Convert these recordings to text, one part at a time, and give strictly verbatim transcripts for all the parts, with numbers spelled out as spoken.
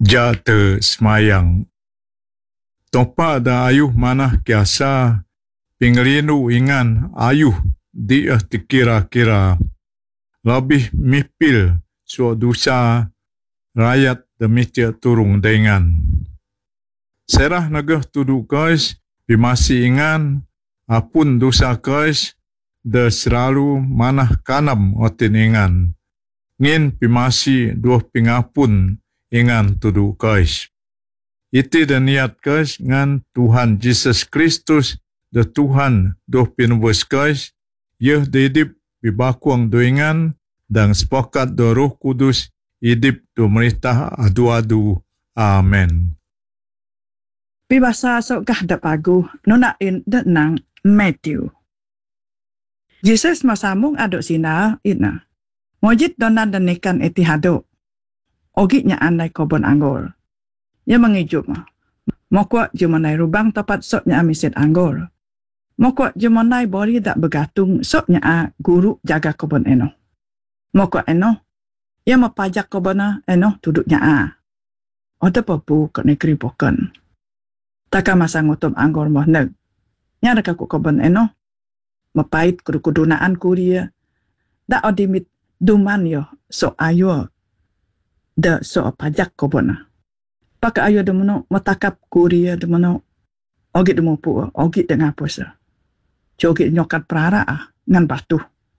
Jata semayang. Topa da ayuh manah kiasa, pinglinu ingan ayuh dia dikira-kira. Lebih mipil suat dosa rakyat demitia turung dengan. Serah nagah tudu kais, pimasi ingan, apun dosa kais, da selalu manah kanam otin ingan. Ngin pimasi dua pingapun ingan tudu kais. Iti dan niat kais ngan Tuhan Yesus Kristus da Tuhan doh pinubus kais, yeh didip bibakuang doingan dan sepakat do Roh Kudus idip do merintah adu-adu. Amen. Pibasa sokah da pagu nunain da nang Matthew. Jesus masambung aduk sina ina. Mojit donan dan ikan eti haduk. Ogitnya andai kobon anggol. Ia mengijuk mah. Mokwak jumanai rubang tepat soknya amisit anggol. Mokwak jumanai bori tak bergatung soknya a guru jaga kobon eno. Mokwak eno. Ia mapajak kobona eno duduknya a. Oda papu ke negeri poken. Taka masa ngutum anggol moh neg. Nyara kaku kobon eno. Mapait kudunaan kuria. Da odimit duman yo so ayo. Da so pajak kobona. Paka ayo demono matakap kuria demono. Ogit demopu, ogit dengan puasa. Jogit nyokat prara ah ngan batu.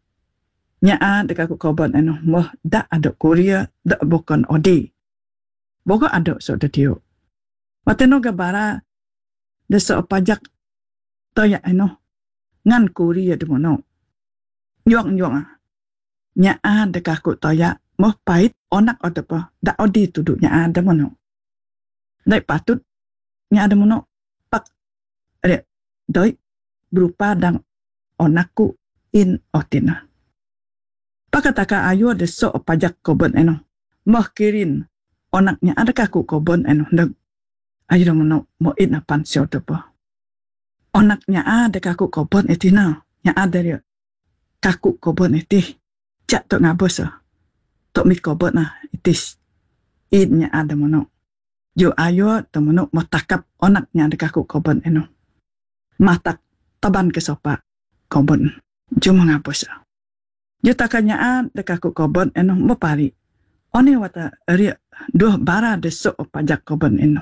Nyaa dekaku kobon eno moh da aduk kuria da bukan odi. Boga aduk so dedio. Wateno gabara da so pajak toya eno ngan kuria demono. Nyong nyong ah. Nyaa dekaku toya moh pait onak odepa da odi tuduk nyaa demono. Dai patut nyaa demono pak re doi berupa dang onakku in otina. Pakataka ayo de so pajak kobon eno. Moh kirin onaknya ada kaku kobon eno ndag. Ayo demono mo ina pansio tepa. Onaknya ada kaku kobon etina. Nya ada dia kaku kobon eti. Cak tok ngabos ah. Tok mi kobon ah itis. Idnya ada mono. Jo ayo temono matakap onaknya ada kaku kobon eno. Matak taban ke sopa kobon. Jo mengabos ah. Jo takanya ada kaku kobon eno mopari. Oni wata ria doh bara de so pajak kobon eno.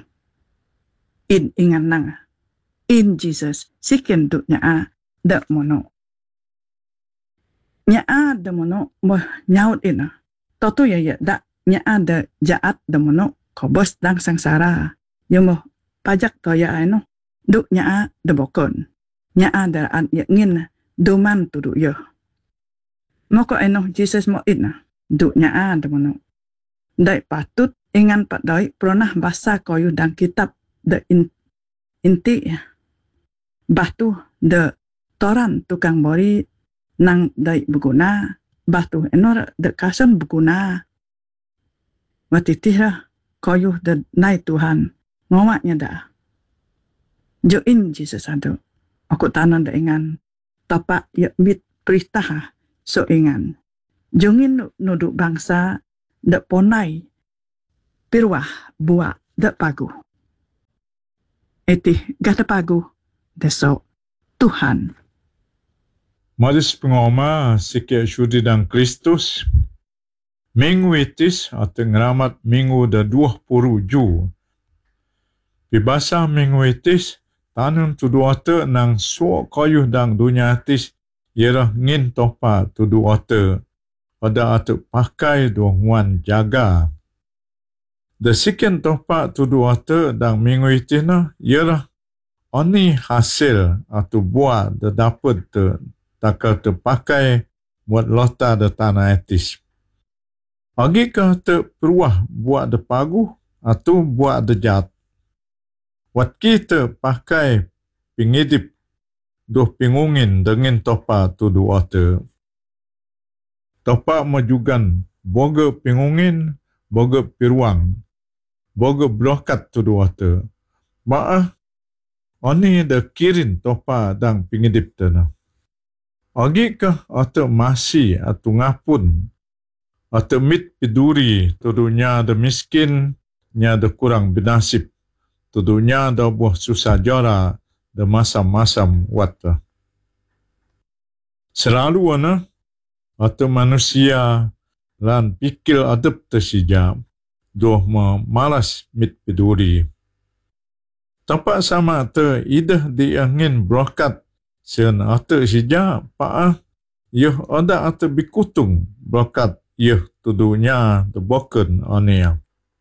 In ingan nang. In Jesus siken duknya a da mono. Nya ada mono moh nyaut ina. Toto ya ya da nya ada jaat da mono kobos dang sangsara. Yo moh pajak toya eno duk nya a da bokon. Nya ada an ya ngin doman tudu yo. Moko eno Jesus mo ina duk nya a da mono. Dai patut ingan pat doi pernah basa koyu dang kitab da in, inti batu da toran tukang bori nang dai berguna batu enor de kasan berguna watitih koyuh de nai Tuhan ngawaknya dah join Jesus ado aku tanan da ingan tapak ya mit perintah so ingan jongin nuduk bangsa da ponai pirwah buat da pagu etih gata pagu deso Tuhan. Maris pengoma sikit syudi dan Kristus. Minggu itis atau ngeramat minggu da dua puluh ju. Pibasa minggu itis tanun tudu ata nang suak kayuh dang dunia itis ialah ngin topa tudu ata pada atu pakai duangan jaga. Da sikian topa tudu ata dang minggu itis na ialah oni hasil atau buah da dapat te takal terpakai buat lota da tanah etis. Agikah terperuah buat da pagu atau buat da jat. Wat kita pakai pingidip doh pingungin dengan topa tudu ata. Topa majugan boga pingungin, boga piruang, boga blokat tudu ata. Maah oni da kirin topa dang pingidip tanah. Agikah atau masih atau ngapun atau mit piduri tudunya da miskin nya da kurang binasib. Tudunya da buah susah jora da masam-masam wata. Selalu ana atau manusia lan pikir adab tersijam doh malas mit peduli. Tapak sama te idah diangin brokat sen ate sijam pa yuh ada ate bikutung brokat yuh tudunya teboken ania.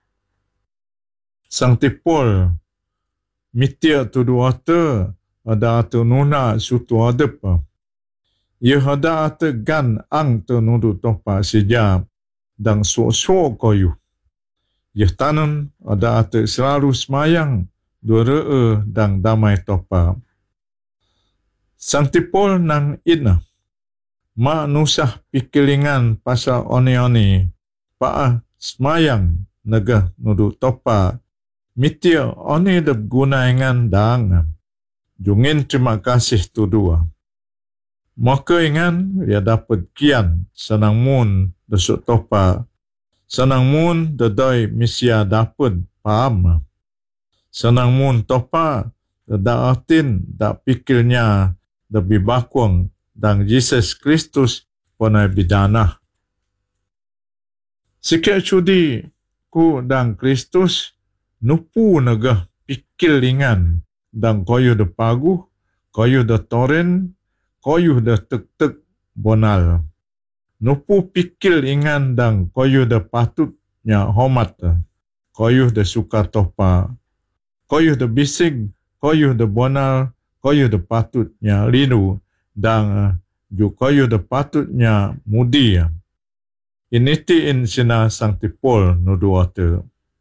Sang tipol mitia tudu ate ada ate nuna sutu adab. Ia ada ate gan ang tenudu topa sejam dan so-so koyu. Ia tanam ada ate selalu semayang dua re'e dan damai topa. Sang tipol nang ina. Ma nusah pikiringan pasal oni-oni. Pa'a semayang naga nudu topa. Mitia oni dap gunaingan dang. Jungin terima kasih tu dua. Maka ingan dia dapat kian senang mun desuk topa. Senang mun dedai misia dapat paham. Senang mun topa da atin da pikirnya lebih bakuang dan Yesus Kristus panai bidana. Sikit cudi ku dan Kristus nupu naga pikir ringan dan koyu de pagu, koyu de toren, koyu de tek-tek bonal. Nupu pikir ingan dan koyu de patutnya hormat. Koyu de suka topa. Koyu de bising, koyu de bonal, koyu de patutnya rindu dan ju koyu de patutnya mudi. Initiin sina sang tipol nuduate.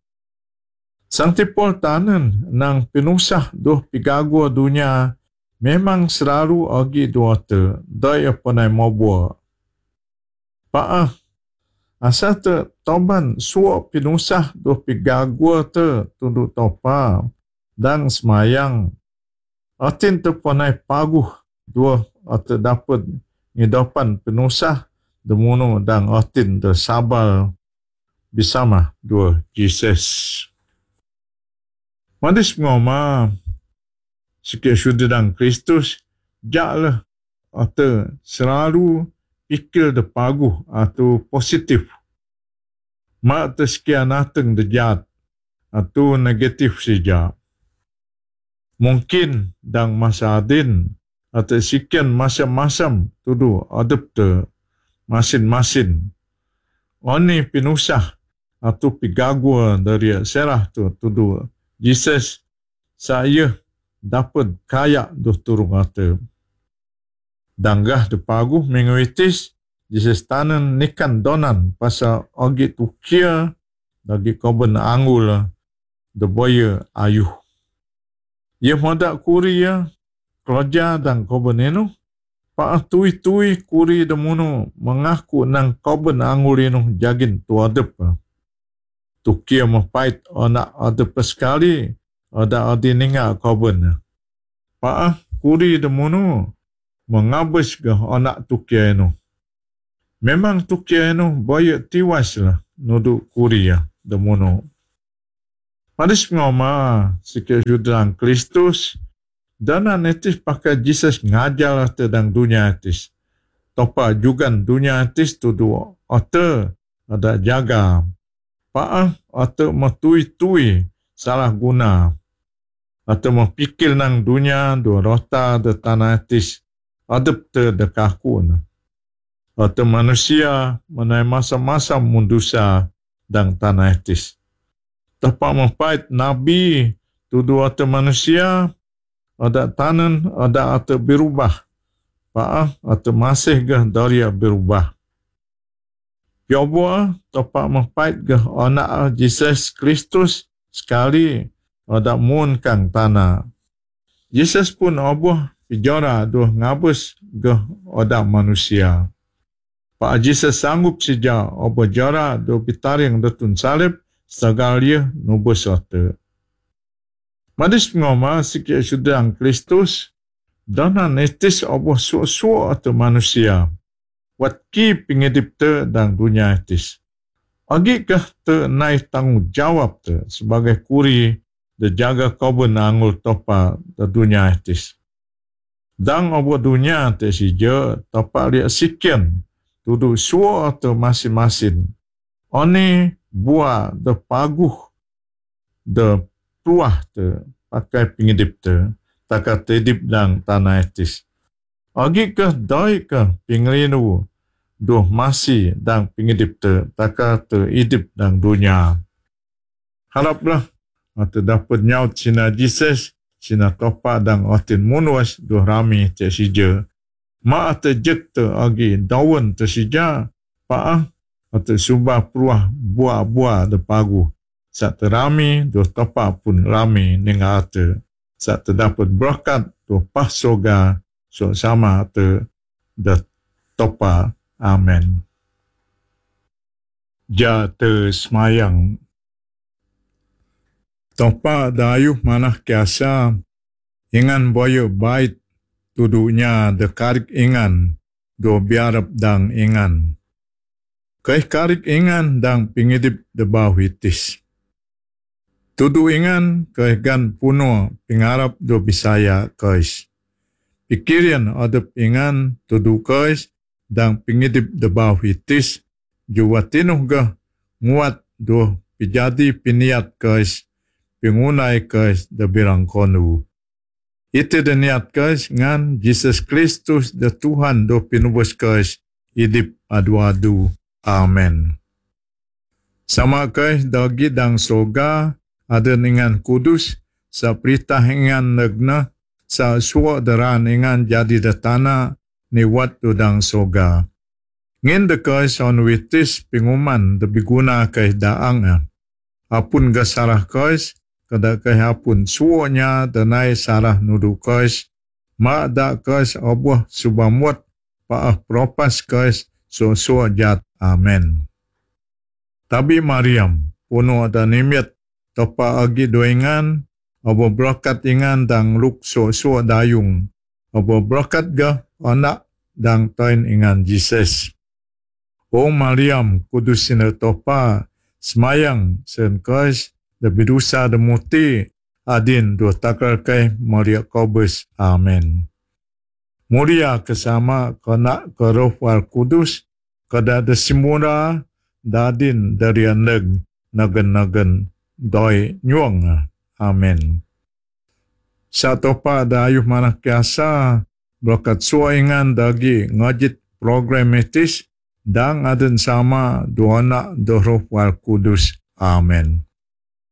Sang tipol tanan nang pinusah doh pigagua dunia memang selalu agi duata daya panai mobua. Paah, asa te toban suap pinusah doh pigagua te tundu topa dan semayang. Atin te panai paguh dua atau dapat ngidapan pinusah demunu dan atin te sabar bersama dua Jesus. Madis ngoma sikit sudah dan Kristus jaklah atau selalu pikir de paguh atau positif. Mak tersekian nateng de jat atau negatif saja. Mungkin dan masa adin atau sekian masam-masam tudu adab te masin-masin. Oni pinusah atau pigagua dari serah tu tudu Jesus saya dapat kaya doh turung ate. Danggah de paguh menguitis Jesus tanan nikan donan pasal agi tukia dagi koben angul de boya ayuh. Ia modak kuri ya kerja dan koben enu pa tui-tui kuri de munu mengaku nang koben angul enu jagin tuadep. Tukia mapait anak ada sekali ada adi ninga koben. Pa kuri de munu mengabis ke anak tukia enu. Memang tukia enu banyak tiwas lah nudu kuri ya de munu. Padis ngoma sikit judang Kristus dan netis pakai Jesus ngajar tentang dunia etis. Topa juga dunia etis tudu ate ada jaga. Paah atau matui-tui salah guna atau mempikir nang dunia dua rota de tanah etis adab te de kakun atau manusia menai masa-masa mundusa dan tanah etis. Tapak mempait nabi tudu atau manusia ada tanan ada atau berubah. Paah atau masih gah dari berubah. Yoboa topak mempait ke anak Jesus Kristus sekali ada mun kang tanah. Jesus pun oboh pijora doh ngabus ke ada manusia. Pak Jesus sanggup saja oboh jora doh pitaring datun salib sagalia nubus ote. Madis ngoma sikit sudang Kristus dana netis oboh suo-suo atau manusia. Wat ki pingedip te dan dunia etis. Agikah te nai tanggungjawab te sebagai kuri de jaga kobun angul topa de dunia etis. Dang obo dunia te si je topa liat sikian tudu suo te masing-masing. Oni buah de paguh de peluah te pakai pengidip te takat edip dang tanah etis. Agikah doi ke pingrinu doh masih dang pengidip te takat te idip dang dunia. Haraplah ate dapat nyaut sina Jesus sina topa dang otin munuas doh rami te sija. Ma ate jek te agi daun te sija paah ate subah peruah buah-buah de pagu. Sat rami doh topa pun rami ninga ate. Sat dapat berkat doh pas soga so sama ate de topa. Amen. Ja te semayang. Topa dayuh manah kiasa ingan boyo bait tudunya de karik ingan do biarap dang ingan. Kai karik ingan dang pingidip de bawitis. Tudu ingan kai gan puno pingarap do bisaya kais. Pikirian adep ingan tudu kais dang pingidip de bawitis juwatinuh ga nguat do pijadi piniat kais pingunai kais de birang konu. Itu de niat kais ngan Jesus Kristus de Tuhan do pinubus kais idip adu-adu. Amen. Sama kais dagi dang soga ada ningan kudus sa perintah ingan negna sa suwa deran ingan jadi de tanah ni wat do dang soga. Ngin de kais on witis pinguman de biguna kais daang. Apun ga sarah kais kada kai hapun suonya danai sarah nudu kais ma da kais obuh subamut paah propas kais so so jat. Amen. Tabi Mariam puno da nimit topa agi doingan obo brokat ingan dang luk so so dayung obo brokat ga anak dang tain ingan Jesus. O Mariam kudusina topa semayang sen kais da bidusa da muti adin do takar kai Maria Kobus. Amen. Mulia kesama kena ke roh wal kudus kada da simura dadin dari neg nagen-nagen doi nyuang. Amen. Satopa da ayuh manah kiasa berkat suaingan dagi ngajit program etis dang adin sama do anak do roh wal kudus. Amen.